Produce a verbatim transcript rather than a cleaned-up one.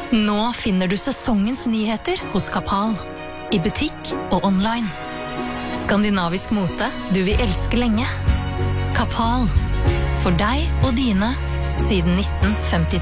Nå finner du sesongens nyheter hos Kapal. I butikk og online. Skandinavisk mote du vil elske lenge. Kapal. For deg og dine siden nitten femtitre.